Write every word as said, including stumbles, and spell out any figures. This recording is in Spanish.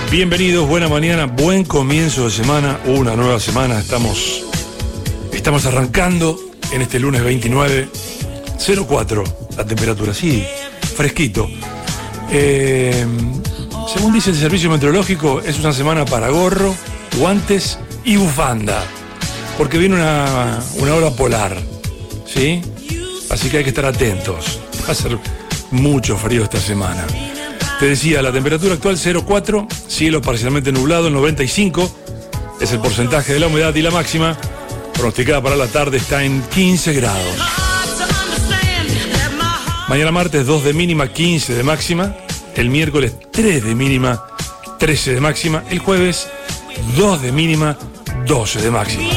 Bienvenidos, buena mañana, buen comienzo de semana, una nueva semana, estamos, estamos arrancando en este lunes veintinueve, cero cuatro la temperatura, sí, fresquito. Eh, según dice el servicio meteorológico, es una semana para gorro, guantes y bufanda, porque viene una, una ola polar, ¿sí? Así que hay que estar atentos, va a ser mucho frío esta semana. Te decía, la temperatura actual cero cuatro, cielo parcialmente nublado, noventa y cinco es el porcentaje de la humedad y la máxima pronosticada para la tarde está en quince grados. Mañana martes dos de mínima, quince de máxima. El miércoles tres de mínima, trece de máxima. El jueves dos de mínima, doce de máxima.